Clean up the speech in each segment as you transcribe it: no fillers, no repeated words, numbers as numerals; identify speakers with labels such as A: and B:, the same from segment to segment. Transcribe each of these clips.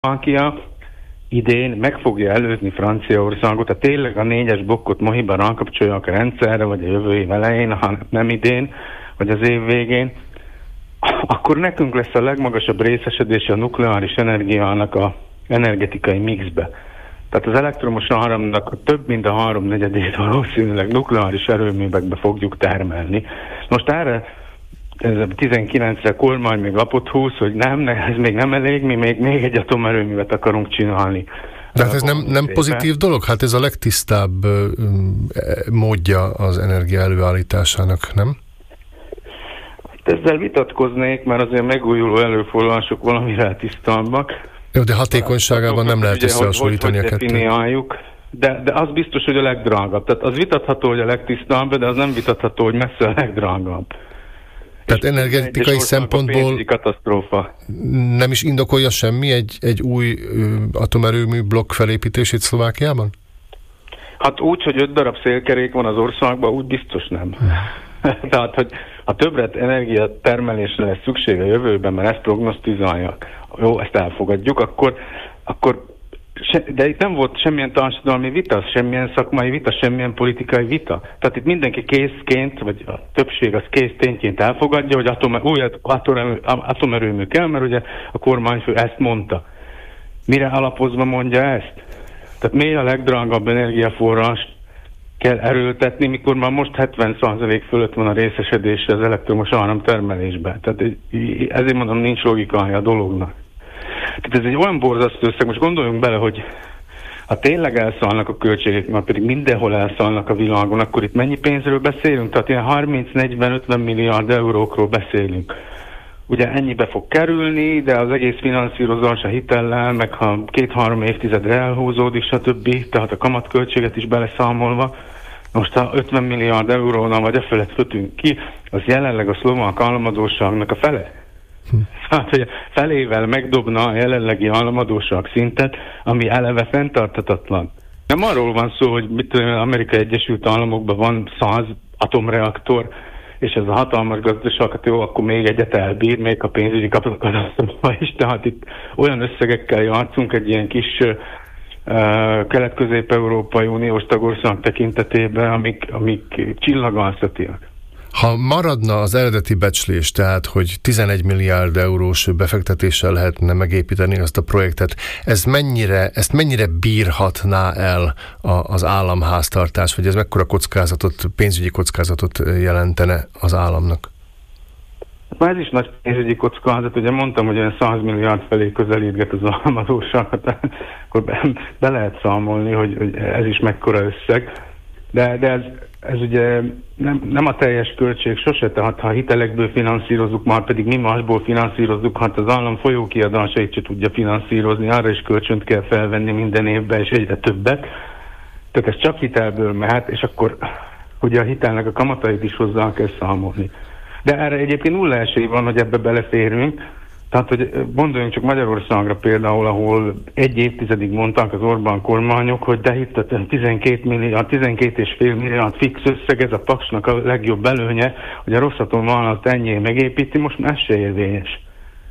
A: Szlovákia idén meg fogja előzni Franciaországot, tehát tényleg a 4-es blokkot mohiban rákapcsolják a rendszerre, vagy a jövő év elején, ha nem idén, vagy az év végén, akkor nekünk lesz a legmagasabb részesedése a nukleáris energiának a energetikai mixbe. Tehát az elektromos áramnak több mint a 3/4 valószínűleg nukleáris erőművekbe fogjuk termelni. Most erre 19-re kormány még lapot húz, hogy nem, ez még nem elég, mi még egy atomerőművet akarunk csinálni.
B: De hát ez nem pozitív dolog? Hát ez a legtisztább módja az energia előállításának, nem?
A: Ezzel vitatkoznék, mert azért megújuló előforrások valamire tisztábbak.
B: Jó, de hatékonyságában nem lehet összehasonlítani a kettőt.
A: De az biztos, hogy a legdrágabb. Tehát az vitatható, hogy a legtisztább, de az nem vitatható, hogy messze a legdrágabb.
B: Tehát energetikai szempontból nem is indokolja semmi egy új atomerőmű blokk felépítését Szlovákiában?
A: Hát úgy, hogy 5 darab szélkerék van az országban, úgy biztos nem. Tehát, hogy ha többet energiatermelésre lesz szükség a jövőben, mert ezt prognosztizálják, jó, ezt elfogadjuk, akkor de itt nem volt semmilyen társadalmi vita, semmilyen szakmai vita, semmilyen politikai vita. Tehát itt mindenki készként, vagy a többség az kész tényként elfogadja, hogy új atomerőmű kell, mert ugye a kormányfő ezt mondta. Mire alapozva mondja ezt? Tehát miért a legdrágább energiaforrást kell erőltetni, mikor már most 70% fölött van a részesedése az elektromos áramtermelésben. Tehát ezért mondom, nincs logikája a dolognak. Tehát ez egy olyan borzasztó összeg, most gondoljunk bele, hogy ha tényleg elszállnak a költségek, már pedig mindenhol elszállnak a világon, akkor itt mennyi pénzről beszélünk? Tehát ilyen 30-40-50 milliárd eurókról beszélünk. Ugye ennyibe fog kerülni, de az egész finanszírozás a hitellel, meg ha 2-3 évtizedre elhúzódik, stb. Tehát a kamatköltséget is beleszámolva. Most ha 50 milliárd eurónal vagy afelett kötünk ki, az jelenleg a szlovák államadósságnak a fele. Hát, hogy felével megdobna a jelenlegi államadósság szintet, ami eleve fenntarthatatlan. Nem arról van szó, hogy Amerikai Egyesült Államokban van 100 atomreaktor, és ez a hatalmas gazdaságot, jó, akkor még egyet elbír, még a pénzügyi katasztrófa is, tehát itt olyan összegekkel játszunk egy ilyen kis Kelet-Közép-Európai Uniós tagország tekintetében, amik csillagászatiak.
B: Ha maradna az eredeti becslés, tehát, hogy 11 milliárd eurós befektetéssel lehetne megépíteni azt a projektet, ezt mennyire bírhatná el az államháztartás, vagy ez mekkora pénzügyi kockázatot jelentene az államnak?
A: Ez is nagy pénzügyi kockázat, ugye mondtam, hogy olyan 100 milliárd felé közelítget az államadósságot, akkor be lehet számolni, hogy ez is mekkora összeg, de ez ugye nem a teljes költség sose, tehát ha hitelekből finanszírozzuk, már pedig mi másból finanszírozzuk, hát az állam folyókiadásait se tudja finanszírozni, arra is kölcsönt kell felvenni minden évben, és egyre többet. Tehát ez csak hitelből mehet, és akkor ugye a hitelnek a kamatait is hozzá kell számolni. De erre egyébként nulla esély van, hogy ebbe beleférünk. Tehát, hogy gondoljunk csak Magyarországra például, ahol egy évtizedig mondták az Orbán kormányok, hogy de itt a 12,5 milliárd fix összeg, ez a paksnak a legjobb előnye, hogy a Rosszatom vállalat ennyi megépíti, most ez se érvényes.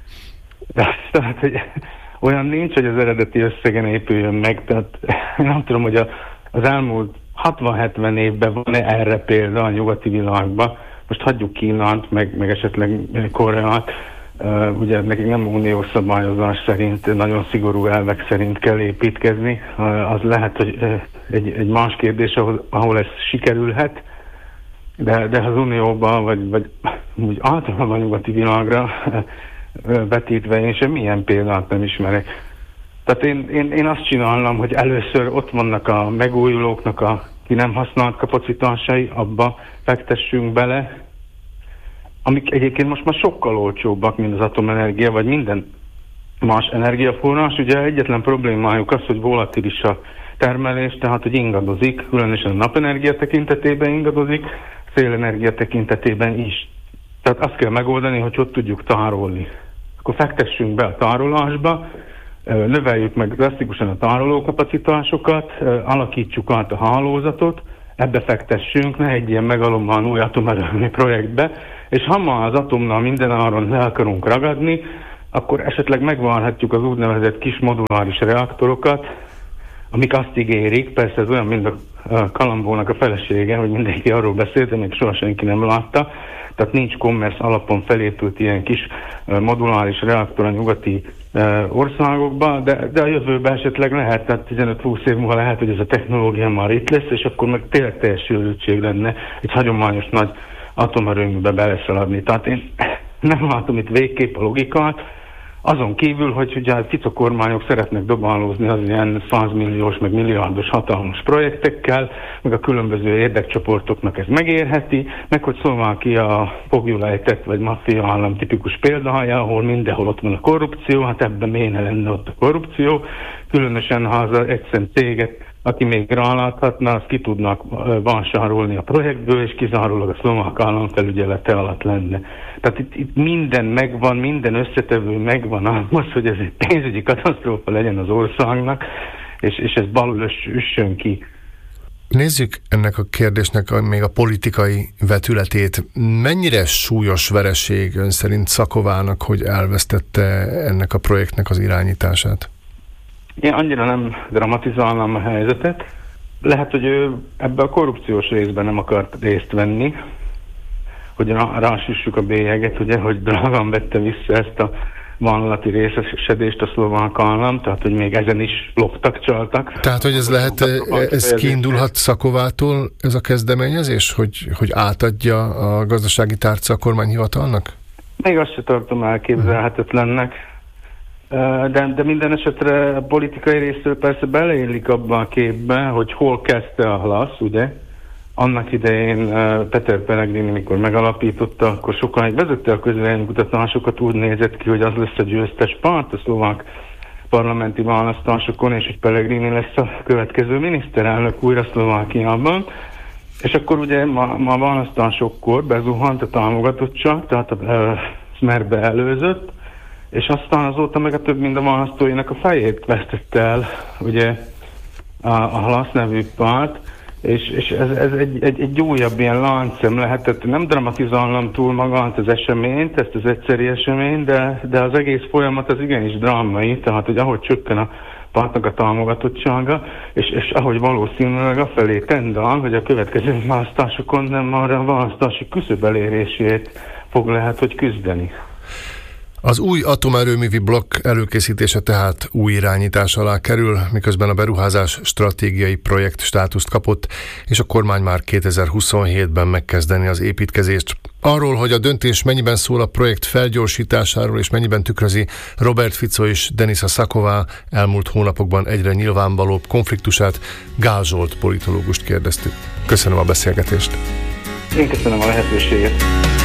A: Tehát, hogy olyan nincs, hogy az eredeti összegen épüljön meg, tehát nem tudom, hogy az elmúlt 60-70 évben van-e erre példa a nyugati világban. Most hagyjuk Kínát, meg esetleg Koreát. Ugye nekik nem uniós szabályozás szerint, nagyon szigorú elvek szerint kell építkezni. Az lehet, hogy egy más kérdés, ahol ez sikerülhet, de az unióban, vagy úgy általában a nyugati világra vetítve én semmilyen példát nem ismerek. Tehát én azt csinálnám, hogy először ott vannak a megújulóknak a ki nem használt kapacitásai, abba fektessünk bele, amik egyébként most már sokkal olcsóbbak, mint az atomenergia, vagy minden más energiaforrás. Ugye egyetlen problémájuk az, hogy volatilis a termelés, tehát hogy ingadozik, különösen a napenergia tekintetében ingadozik, szélenergia tekintetében is. Tehát azt kell megoldani, hogy ott tudjuk tárolni. Akkor fektessünk be a tárolásba, növeljük meg drasztikusan a tárolókapacitásokat, alakítsuk át a hálózatot, ebbe fektessünk, ne egy ilyen megalomban új atomerőmű projektbe, és ha ma az atomnal minden áron le akarunk ragadni, akkor esetleg megvárhatjuk az úgynevezett kis moduláris reaktorokat, amik azt ígérik, persze ez olyan, mint a Kalambónak a felesége, hogy mindenki arról beszélt, de még soha senki nem látta. Tehát nincs commerce alapon felépült ilyen kis moduláris reaktor a nyugati országokban, de a jövőben esetleg lehet, tehát 15-20 év múlva lehet, hogy ez a technológia már itt lesz, és akkor meg tényleg teljes sűrűség lenne egy hagyományos nagy atomerőműbe beleszaladni. Tehát én nem látom itt végképp a logikát, azon kívül, hogy ugye a cicakormányok szeretnek dobálózni az ilyen 100 milliós, meg milliárdos hatalmas projektekkel, meg a különböző érdekcsoportoknak ez megérheti, meg hogy Szlovákia fogjulejtett vagy maffia állam tipikus példája, ahol mindenhol ott van a korrupció, hát ebben miért ne lenne ott a korrupció, különösen ha az egyszerűen céget, aki még ráláthatna, az ki tudnak vásárolni a projektből, és kizárólag a szlovák állam felügyelete alatt lenne. Tehát itt minden megvan, minden összetevő megvan ahhoz, hogy ez egy pénzügyi katasztrófa legyen az országnak, és ez balul üssön ki.
B: Nézzük ennek a kérdésnek még a politikai vetületét. Mennyire súlyos vereség ön szerint Szakovának, hogy elvesztette ennek a projektnek az irányítását?
A: Én annyira nem dramatizálnám a helyzetet. Lehet, hogy ő ebbe a korrupciós részben nem akart részt venni, hogy rásüssük a bélyeget, ugye, hogy drágán vette vissza ezt a vállalati részesedést a szlovák állam, tehát, hogy még ezen is loptak, csaltak.
B: Tehát, hogy ez lehet, ez kiindulhat Szakovától, ez a kezdeményezés, hogy átadja a gazdasági tárca a kormányhivatalnak?
A: Még azt se tartom elképzelhetetlennek. De minden esetre a politikai részről persze beleillik abba a képbe, hogy hol kezdte a Hlas, ugye? Annak idején Peter Pellegrini, mikor megalapította, akkor sokáig vezette a közvéleménykutatásokat, úgy nézett ki, hogy az lesz a győztes párt a szlovák parlamenti választásokon, és hogy Pellegrini lesz a következő miniszterelnök újra Szlovákiában. És akkor ugye ma választásokkor bezuhant a támogatottság, tehát a Smerbe előzött, és aztán azóta meg a több mint a választóinak a fejét vesztette el, ugye a Hlas nevű párt, és ez egy újabb ilyen láncszem lehetett. Nem dramatizálnom túl magát az eseményt, ezt az egyszeri eseményt, de az egész folyamat az igenis drámai, tehát hogy ahogy csökken a pártnak a támogatottsága, és ahogy valószínűleg afelé tendál, hogy a következő választásokon nem arra a választási küszöb elérését fog lehet, hogy küzdeni.
B: Az új atomerőművi blokk előkészítése tehát új irányítás alá kerül, miközben a beruházás stratégiai projekt státuszt kapott, és a kormány már 2027-ben megkezdeni az építkezést. Arról, hogy a döntés mennyiben szól a projekt felgyorsításáról, és mennyiben tükrözi Robert Fico és Denisa Szaková elmúlt hónapokban egyre nyilvánvalóbb konfliktusát, Gál Zsolt politológust kérdeztük. Köszönöm a beszélgetést.
A: Én köszönöm a lehetőséget.